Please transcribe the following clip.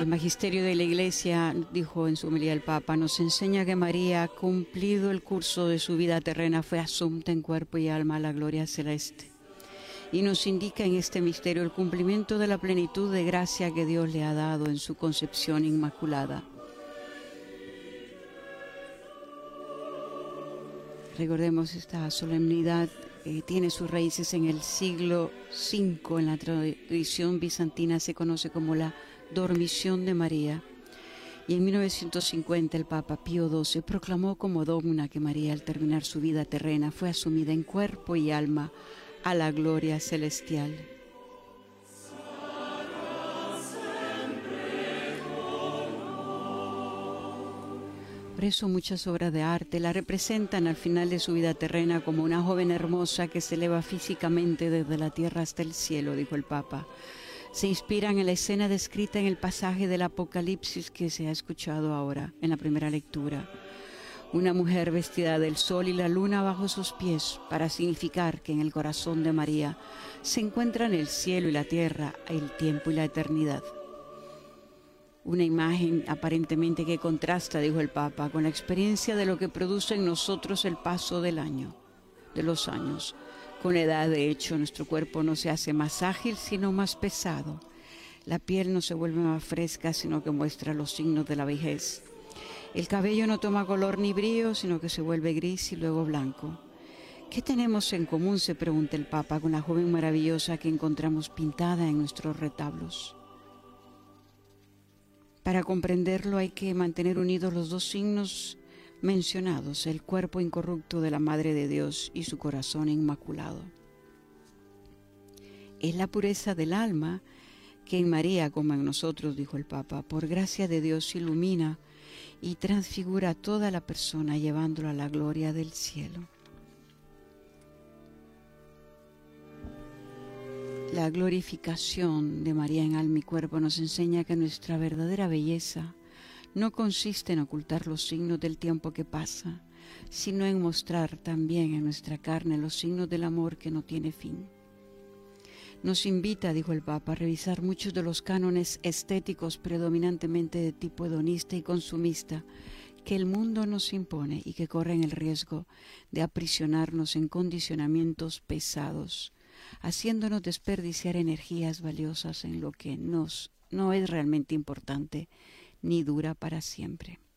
El magisterio de la Iglesia, dijo en su homilía el Papa, nos enseña que María, cumplido el curso de su vida terrena, fue asunta en cuerpo y alma a la gloria celeste. Y nos indica en este misterio el cumplimiento de la plenitud de gracia que Dios le ha dado en su concepción inmaculada. Recordemos, esta solemnidad tiene sus raíces en el siglo V. En la tradición bizantina se conoce como la Dormición de María. Y en 1950 el Papa Pío XII proclamó como dogma que María, al terminar su vida terrena, fue asumida en cuerpo y alma a la gloria celestial. Por eso muchas obras de arte la representan al final de su vida terrena como una joven hermosa que se eleva físicamente desde la tierra hasta el cielo, dijo el Papa. Se inspiran en la escena descrita en el pasaje del Apocalipsis que se ha escuchado ahora en la primera lectura. Una mujer vestida del sol y la luna bajo sus pies, para significar que en el corazón de María se encuentran el cielo y la tierra, el tiempo y la eternidad. Una imagen aparentemente que contrasta, dijo el Papa, con la experiencia de lo que produce en nosotros el paso de los años. Con la edad, de hecho, nuestro cuerpo no se hace más ágil, sino más pesado. La piel no se vuelve más fresca, sino que muestra los signos de la vejez. El cabello no toma color ni brillo, sino que se vuelve gris y luego blanco. ¿Qué tenemos en común?, se pregunta el Papa, con la joven maravillosa que encontramos pintada en nuestros retablos. Para comprenderlo hay que mantener unidos los dos signos mencionados, el cuerpo incorrupto de la Madre de Dios y su corazón inmaculado. Es la pureza del alma que en María, como en nosotros, dijo el Papa, por gracia de Dios ilumina y transfigura a toda la persona, llevándola a la gloria del cielo. La glorificación de María en alma y cuerpo nos enseña que nuestra verdadera belleza no consiste en ocultar los signos del tiempo que pasa, sino en mostrar también en nuestra carne los signos del amor que no tiene fin. Nos invita, dijo el Papa, a revisar muchos de los cánones estéticos predominantemente de tipo hedonista y consumista que el mundo nos impone y que corren el riesgo de aprisionarnos en condicionamientos pesados, haciéndonos desperdiciar energías valiosas en lo que no es realmente importante ni dura para siempre.